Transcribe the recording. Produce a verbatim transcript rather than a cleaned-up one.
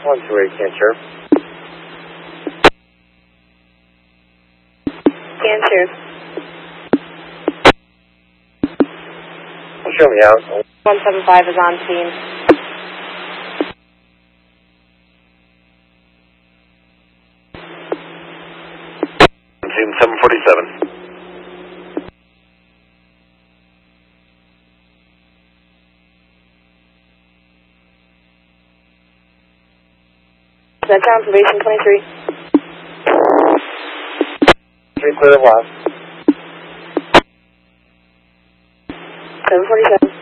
one two eight, Cancer. Cancer. Show me out. one seven five is on scene. Team seven forty-seven. That's observation twenty-three. Three clear of last. seven forty-seven.